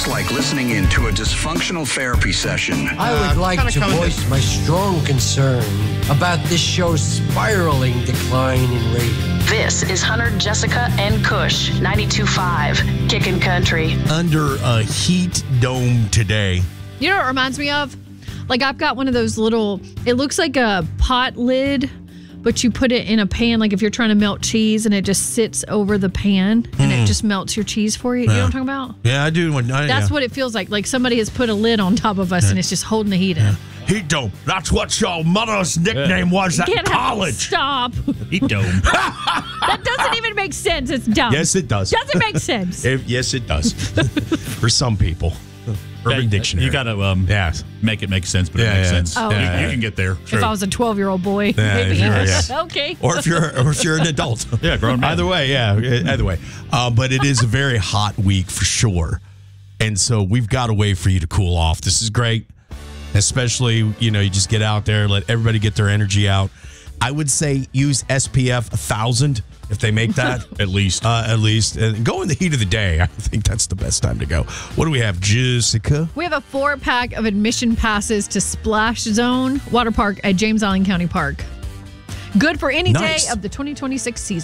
like listening in to a dysfunctional therapy session. I would like to voice my strong concern about this show's spiraling decline in ratings. This is Hunter, Jessica, and Kush, 92.5, Kickin' Country. Under a heat dome today. You know what it reminds me of? Like, I've got one of those little, it looks like a pot lid, but you put it in a pan, like if you're trying to melt cheese, and it just sits over the pan, and it just melts your cheese for you. You know what I'm talking about? Yeah, I do. That's what it feels like. Like somebody has put a lid on top of us, and it's just holding the heat in. Heat dome. That's what your mother's nickname was at college. Stop. Heat dome. That doesn't even make sense. It's dumb. Yes, it does. Doesn't make sense. Yes, it does. For some people. Urban Dictionary. You got to make it make sense, but it makes sense. Oh, You okay. can get there. If I was a 12-year-old boy, maybe. Yeah. Okay. Or if you're an adult. Yeah, grown man. Either way, either way. But it is a very hot week for sure. And so we've got a way for you to cool off. This is great. Especially, you just get out there, let everybody get their energy out. I would say use SPF 1000 if they make that. At least. And go in the heat of the day. I think that's the best time to go. What do we have, Jessica? We have a 4-pack of admission passes to Splash Zone Water Park at James Island County Park. Good for any day of the 2026 season.